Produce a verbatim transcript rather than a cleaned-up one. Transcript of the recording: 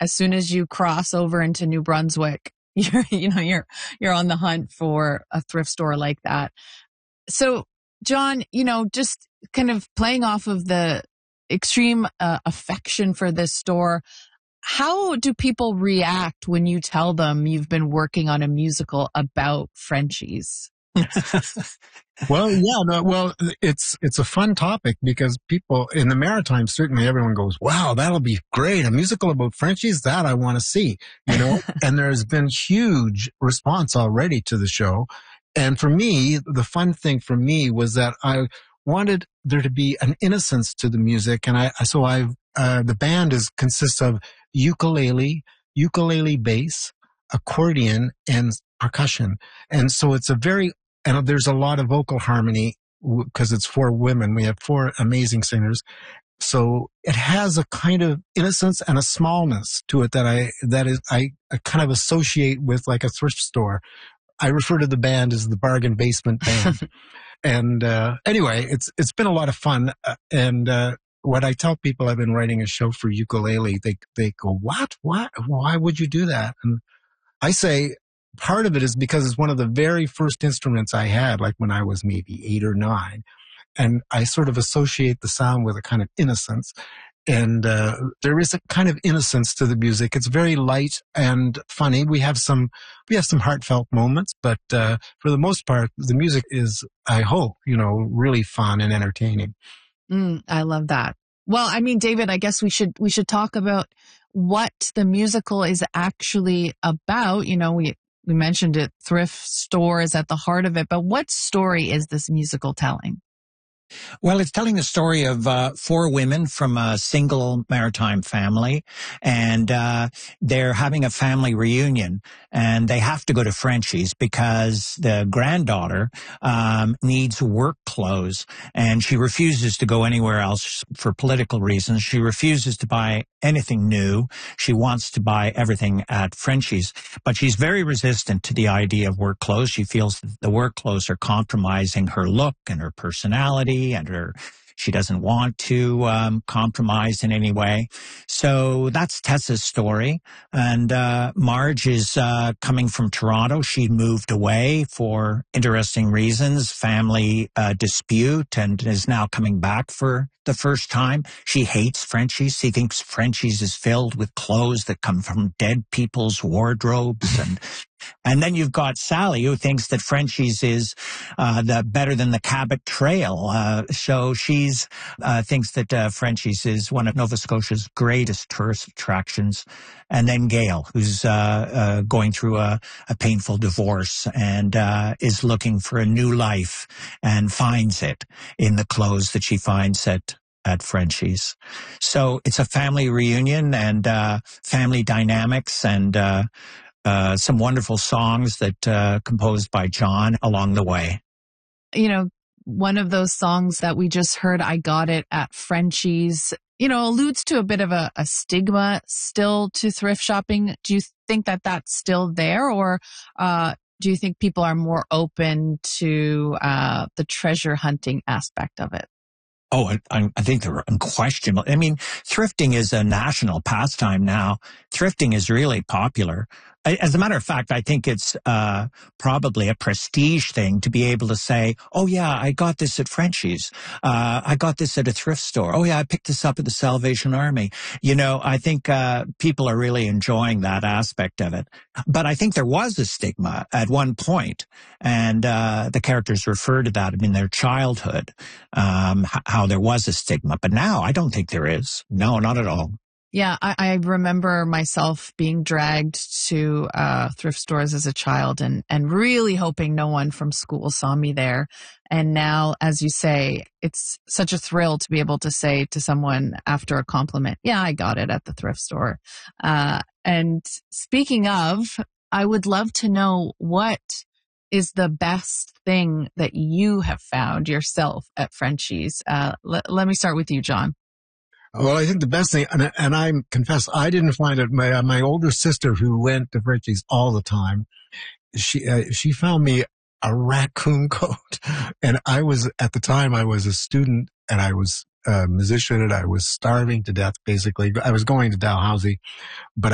as soon as you cross over into New Brunswick, you're, you know, you're, you're on the hunt for a thrift store like that. So, John, you know, just kind of playing off of the extreme uh, affection for this store, how do people react when you tell them you've been working on a musical about Frenchies? Well, yeah, no, well, it's it's a fun topic because people in the Maritimes, certainly everyone goes, wow, that'll be great. A musical about Frenchies, that I want to see, you know, and there's been huge response already to the show. And for me, the fun thing for me was that I wanted there to be an innocence to the music. And I, so I, uh, the band is, consists of ukulele, ukulele bass, accordion, and percussion. And so it's a very, and there's a lot of vocal harmony because it's four women. We have four amazing singers. So it has a kind of innocence and a smallness to it that I, that is, I, I kind of associate with like a thrift store. I refer to the band as the Bargain Basement Band. and, uh, anyway, it's, it's been a lot of fun. Uh, and, uh, when I tell people I've been writing a show for ukulele, they, they go, what, what, why would you do that? And I say, part of it is because it's one of the very first instruments I had, like when I was maybe eight or nine. And I sort of associate the sound with a kind of innocence. And uh, there is a kind of innocence to the music. It's very light and funny. We have some, we have some heartfelt moments, but uh, for the most part, the music is, I hope, you know, really fun and entertaining. Mm, I love that. Well, I mean, David, I guess we should we should talk about what the musical is actually about. You know, we we mentioned it, thrift store is at the heart of it, but what story is this musical telling? Well, it's telling the story of uh, four women from a single maritime family, and uh, they're having a family reunion, and they have to go to Frenchies because the granddaughter um, needs work clothes, and she refuses to go anywhere else for political reasons. She refuses to buy anything new. She wants to buy everything at Frenchies, but she's very resistant to the idea of work clothes. She feels that the work clothes are compromising her look and her personality and her, she doesn't want to um, compromise in any way. So that's Tessa's story. And uh, Marge is uh, coming from Toronto. She moved away for interesting reasons, family uh, dispute, and is now coming back for the first time. She hates Frenchies. She thinks Frenchies is filled with clothes that come from dead people's wardrobes. And and then you've got Sally, who thinks that Frenchies is uh, the better than the Cabot Trail. Uh, so she's uh, thinks that uh, Frenchies is one of Nova Scotia's greatest tourist attractions. And then Gail, who's uh, uh, going through a, a painful divorce and uh, is looking for a new life and finds it in the clothes that she finds at at Frenchies. So it's a family reunion and uh, family dynamics and uh, uh, some wonderful songs that uh, composed by John along the way. You know, one of those songs that we just heard, I Got It at Frenchies, you know, alludes to a bit of a, a stigma still to thrift shopping. Do you think that that's still there, or uh, do you think people are more open to uh, the treasure hunting aspect of it? Oh, I, I think they're unquestionable. I mean, thrifting is a national pastime now. Thrifting is really popular. As a matter of fact, I think it's uh probably a prestige thing to be able to say, oh, yeah, I got this at Frenchies. Uh I got this at a thrift store. Oh, yeah, I picked this up at the Salvation Army. You know, I think uh people are really enjoying that aspect of it. But I think there was a stigma at one point, and uh the characters refer to that in their childhood, um how there was a stigma. But now I don't think there is. No, not at all. Yeah, I, I remember myself being dragged to uh, thrift stores as a child and, and really hoping no one from school saw me there. And now, as you say, it's such a thrill to be able to say to someone after a compliment, yeah, I got it at the thrift store. Uh, and speaking of, I would love to know what is the best thing that you have found yourself at Frenchies. Uh, l- let me start with you, John. Well, I think the best thing, and, and I confess, I didn't find it. My uh, my older sister, who went to Frenchies all the time, she uh, she found me a raccoon coat, and I was at the time I was a student and I was a musician and I was starving to death. Basically, I was going to Dalhousie, but